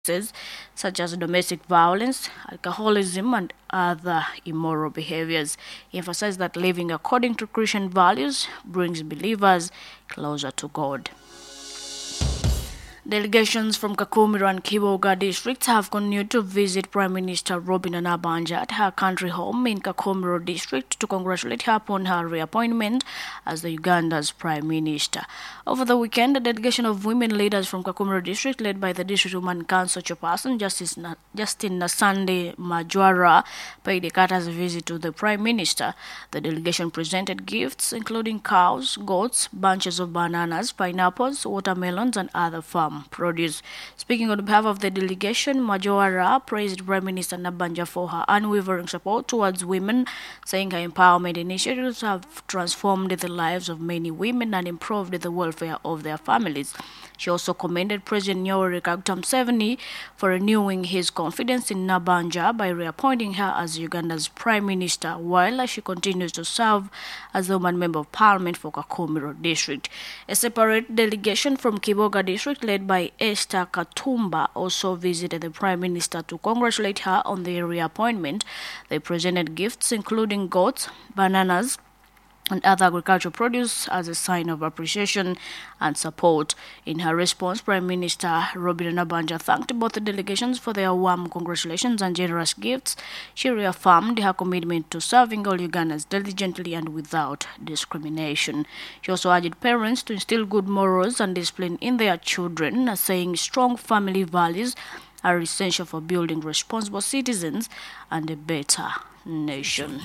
such as domestic violence, alcoholism, and other immoral behaviors. He emphasized that living according to Christian values brings believers closer to God. Delegations from Kakumiro and Kiboga districts have continued to visit Prime Minister Robin Anabanja at her country home in Kakumiro district to congratulate her upon her reappointment as the Uganda's Prime Minister. Over the weekend, a delegation of women leaders from Kakumiro district, led by the District Women Council chairperson Justin Nasande Majwara, paid a courtesy visit to the Prime Minister. The delegation presented gifts including cows, goats, bunches of bananas, pineapples, watermelons, and other farm produce. Speaking on behalf of the delegation, Majora praised Prime Minister Nabanja for her unwavering support towards women, saying her empowerment initiatives have transformed the lives of many women and improved the welfare of their families. She also commended President Yoweri Kaguta Museveni for renewing his confidence in Nabanja by reappointing her as Uganda's Prime Minister, while she continues to serve as the woman member of Parliament for Kakumiro District. A separate delegation from Kiboga District, led by Esther Katumba, also visited the Prime Minister to congratulate her on the reappointment. They presented gifts including goats, bananas, and other agricultural produce as a sign of appreciation and support. In her response, Prime Minister Robin Nabanja thanked both the delegations for their warm congratulations and generous gifts. She reaffirmed her commitment to serving all Ugandans diligently and without discrimination. She also urged parents to instill good morals and discipline in their children, saying strong family values are essential for building responsible citizens and a better nation.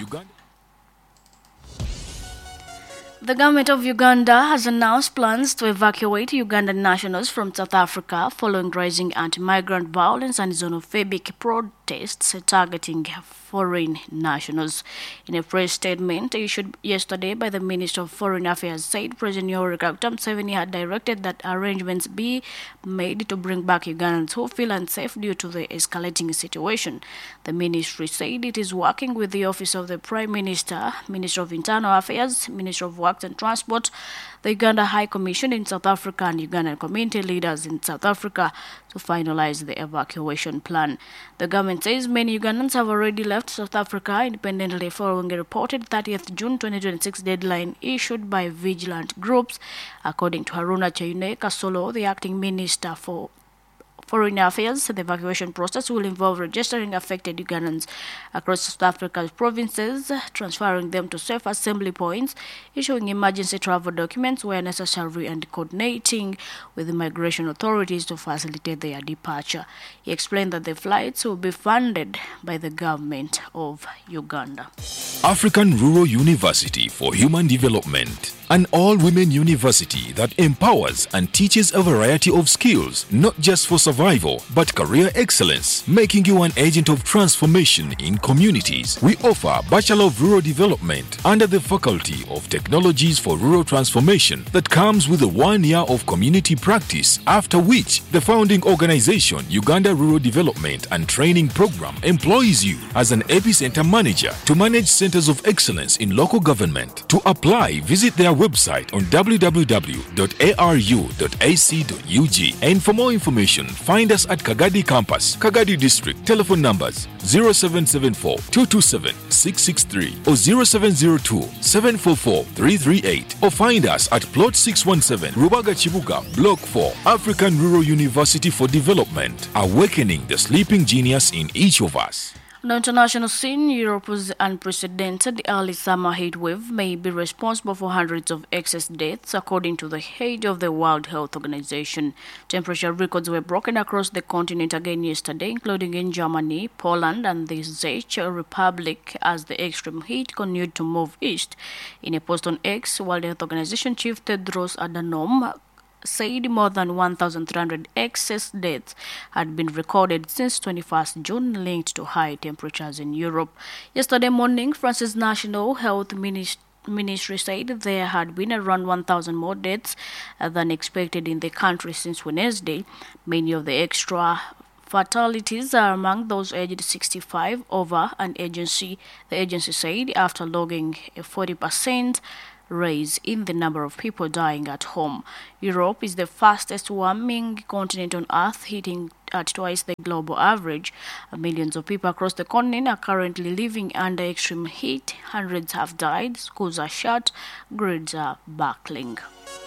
The government of Uganda has announced plans to evacuate Ugandan nationals from South Africa following rising anti-migrant violence and xenophobic protests targeting foreign nationals. In a press statement issued yesterday by the Minister of Foreign Affairs, said President Yoweri Kaguta Museveni had directed that arrangements be made to bring back Ugandans who feel unsafe due to the escalating situation. The ministry said it is working with the Office of the Prime Minister, Minister of Internal Affairs, Minister of Works and Transport, the Uganda High Commission in South Africa, and Ugandan community leaders in South Africa to finalize the evacuation plan. The government says many Ugandans have already left South Africa independently following a reported 30th June 2026 deadline issued by vigilant groups. According to Haruna Chaine Kasolo, the acting minister for Foreign Affairs, the evacuation process will involve registering affected Ugandans across South Africa's provinces, transferring them to safe assembly points, issuing emergency travel documents where necessary, and coordinating with the migration authorities to facilitate their departure. He explained that the flights will be funded by the government of Uganda. African Rural University for Human Development, an all-women university that empowers and teaches a variety of skills, not just for survival, but career excellence, making you an agent of transformation in communities. We offer Bachelor of Rural Development under the Faculty of Technologies for Rural Transformation that comes with a 1 year of community practice, after which the founding organization, Uganda Rural Development and Training Program, employs you as an epicenter manager to manage centers of excellence in local government. To apply, visit their website on www.aru.ac.ug. And for more information, find us at Kagadi Campus, Kagadi District. Telephone numbers 0774 227 663 or 0702 744 338, or find us at Plot 617, Rubaga Chibuga, Block 4, African Rural University for Development, awakening the sleeping genius in each of us. On the international scene, Europe's unprecedented early summer heat wave may be responsible for hundreds of excess deaths, according to the head of the World Health Organization. Temperature records were broken across the continent again yesterday, including in Germany, Poland, and the Czech Republic, as the extreme heat continued to move east. In a post on X, World Health Organization Chief Tedros Adhanom said more than 1,300 excess deaths had been recorded since 21st June linked to high temperatures in Europe. Yesterday morning, France's National Health Ministry said there had been around 1,000 more deaths than expected in the country since Wednesday. Many of the extra fatalities are among those aged 65 over, the agency said, after logging a 40% rise in the number of people dying at home. Europe is the fastest warming continent on Earth, hitting at twice the global average. Millions of people across the continent are currently living under extreme heat. Hundreds have died, schools are shut, grids are buckling.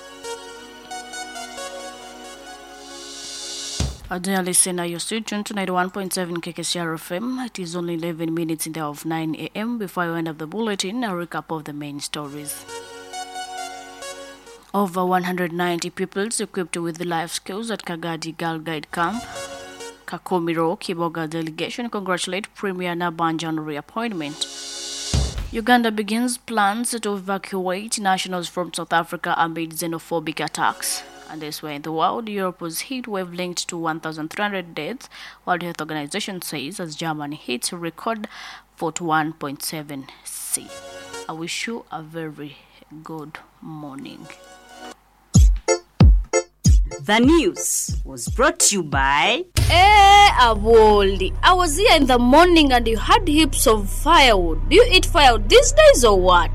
Dear listener, you're still tuned to 91.7 KKCR FM. It is only 11 minutes in the hour of 9 a.m. Before I end up the bulletin, a recap of the main stories. Over 190 pupils equipped with the life skills at Kagadi Girl Guide Camp. Kakomiro Kiboga delegation congratulate Premier Nabanja on reappointment. Uganda begins plans to evacuate nationals from South Africa amid xenophobic attacks. And elsewhere in the world, Europe's heat wave linked to 1,300 deaths, World Health Organization says, as Germany hits a record 41.7 C. I wish you a very good morning. The news was brought to you by... Aboldi. I was here in the morning and you had heaps of firewood. Do you eat firewood these days or what?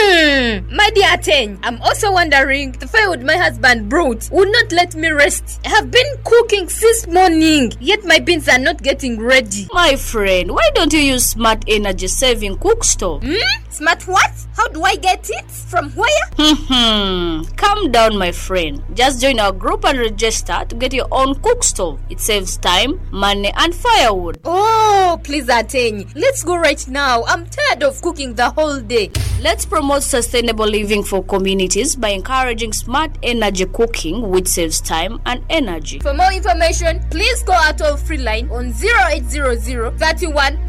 My dear Ten, I'm also wondering, the firewood my husband brought would not let me rest. I have been cooking since morning, yet my beans are not getting ready. My friend, why don't you use Smart Energy Saving Cook Stove? Smart what? How do I get it? From where? Calm down, my friend. Just join our group and register to get your own cook stove. It saves time, money, and firewood. Oh, please Ateny, let's go right now. I'm tired of cooking the whole day. Let's promote sustainable living for communities by encouraging smart energy cooking, which saves time and energy. For more information, please call our toll-free line on 0800 31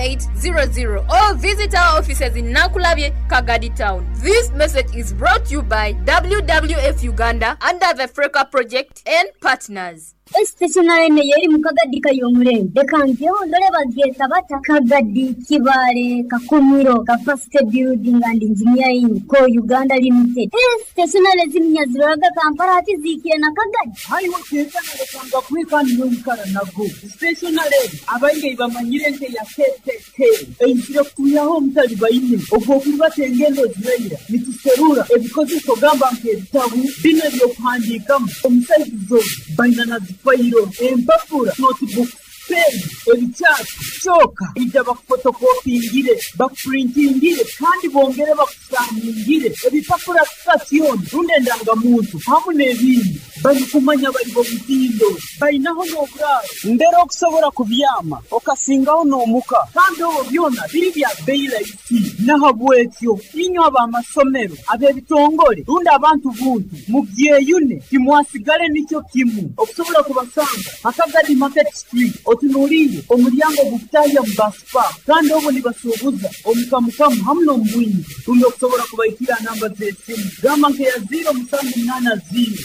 0800 or visit our offices in Nakulabye, Kagadi Town. This message is brought to you by WWF Uganda under the Freka Project and partners. Stationary yeri mukagadi kayomure dekanzyo ndole bageta bata Kagadi Kibale Kakomiro ka First Building and Engineering ko Uganda Limited. Stationary zimnya ziraga Kampala ati zikiye na Kagadi haiwo kwekana lekanga kwekana n'omukara nago stationary abayinge bamanyire nke ya KTK eyitire kuyaho omutali bayine ogwokuba tengendo ziraira nituserura ebikozeso gamba nke ebitabu bino byokuhandikamu omusaizo bayina Fairo, empapura, notebook, pen, ebichati, choka, ija bakufotokopingire, bakuprintingire, kandi bongere bakusangire, ebipapura kukasiyoni, runde ndangamuntu, hamu nebindi, bali kumanya bali bobutindo, bayinaho n'oburaro, mbere okusobora kubyama, okasingaho n'omuka, kandi obo byona biri bya bailaiti, nahabwekyo, inyo abamasomero, ab'ebitongole, runde abantu buntu, mubyeyune, timwasigale nicyo kimu, okusobora kubasanga, Akagadi Market Street, otunulire, omulyango gutaya mbaspa, kandi obo nibasuubuza, omukamukamu hamu n'omubwinyi, runde okusobora kubayitira namba z'essimu, gamba nke ya 0780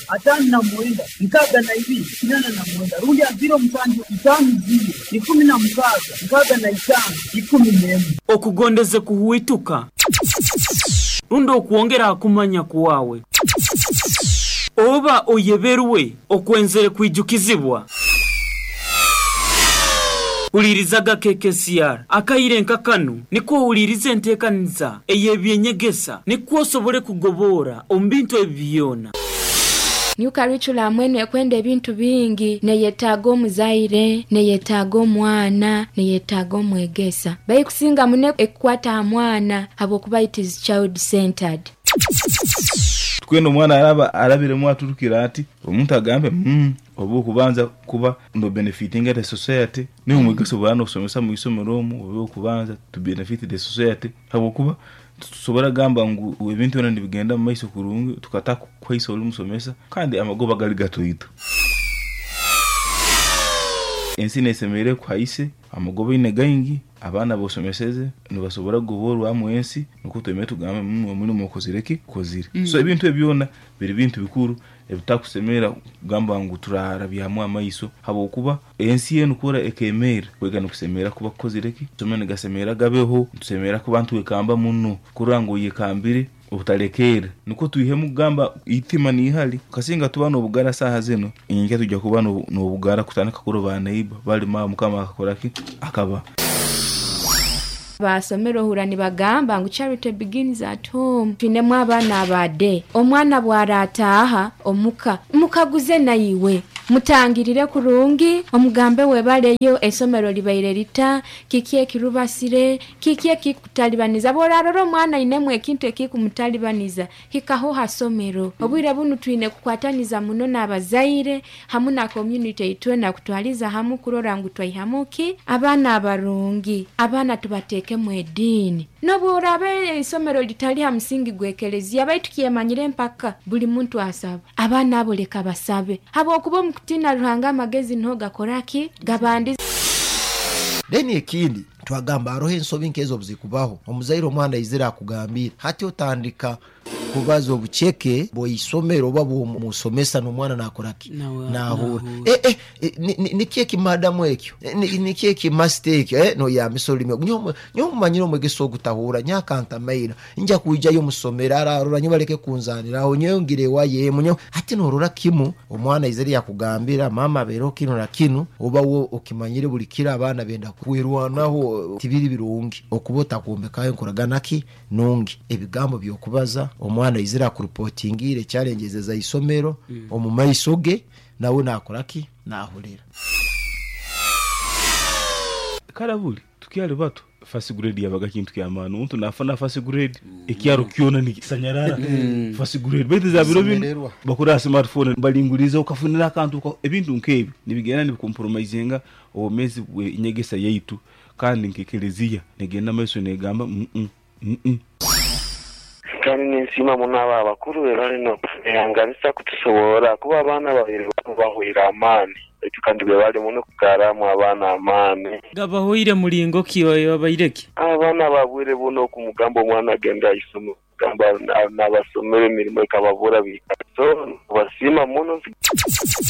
5 nkaga na ibi kinana na mwenda rundi ya 0750 16 nkaga na 5 11 okugondeze kuhuituka rundo okuongera akumanya kuwawe oba oyeberwe okwenzere kwijukizibwa ulirizaga KKCR akayire nkakanu niko ulirize ntekaniza eyebyenyegesa niko osobole kugobora ombintu ebyona New curriculum mwenu ekwenda ebintu bingi neyetaaga omuzaire neyetaaga omwana neyetaaga omwegesa bayikusinga mune ekwata mwana abokuba it is child centered tweno mwana arabire mwaturukira ati omuntu agambe obu kubanza kuba ndo benefiting the society ni umwegeso bano kusomesa mu isomero obu kubanza to benefit the society habokuba tusobora gamba ngo ibintu nandi bigenda mu maiso kurungu tukataka kwaiso umusomesa kandi amagoba gali gatoyito ensine semere kwaise amagoba ine gaingi abana bosomeseze nibasobora goborwa mu ensi nuko twemetu gamba muri mukozireki kozire so ibintu ebyona biri bintu bikuru ebitakusemera gamba ngo turara byamu amaiso habokuba ensi yenu kora ekemera kwegana kusemera kuba kozireki tumene gasemera gabeho tusemera ku bantu ekamba muno kurango yekambire utalekera nuko tuyihemu gamba itima ni hali kasinga tubano obugara saha zeno injya tujya kubano no bugara kutanaka kuro bana iba bali mama kama akoraki akaba basomero hurani bagamba ngu charity begins at home. Twinemu abaana abadde omwana bw'arataha omuka mukaguze nayiwe mutangirire kurungi omugambe webaleyo esomero libaire lita kikie kirubasire kikie kikutalibaniza boraroro omwana inemu ekintu ekikumutalibaniza hikaho hasomero obwire bunu twine kukwataniza muno n'abazaire hamu na community itwe na kutwaliza hamu kurora ngu twayihamuki abaana abarungi abaana tubateeke mu edini noborabe esomero litali ha musingi gwekelezia baitukiemanyire mpaka buli muntu asaba abaana abo leka basabe habo okuba mukutina ruhanga magezi nho gakoraki gabandi deni ekindi twagamba arohe ensobi nkezo buzikubaho omuzaire omwana izira kugambira hati otandika kubaza obucheke boisomero babo musomesa n'omwana nakoraki nahura nikie kimadamu ekyo nikie ki mistake no ya misolime nyo manyiro mwegeso ogutahura nyakanta maira inja kuija yo musomera ararura nyo baleke kunzanira aho nyongire waye munyo ati norura kimu omwana izeri yakugambira mama bero kino na kino oba wo okimanyire bulikira abana benda kwirwanaho tibiri birungi okubota kumbekayo nkoraganaki nungi ebigambo byokubaza omwana izira ku reportingire challenges za isomero omumaisoge nawe nakoraki nahurira karabuli tukiale bato first grade yabaga kintu kyamano umuntu nafana first grade ekyaro kyona ni sanyarara first grade bete za biro bino bakura smartphone balinguriza ukafunira akantu ebintu nkebi nibigena nibikompromisinga omezi inyegesa yaitu kandi nkekelezia negenda meso negamba kandi nisima munaba abakuru bari no yangarisa kutusobora kuba abana babiri bahwira amani kandi bari muno kukaramu abana amani gabahoire mulingo kiyo abayireke abana babwire buno ku mugambo mwana agenda isomo gamba n'abasomere mirimo ikababura bikaso basima muno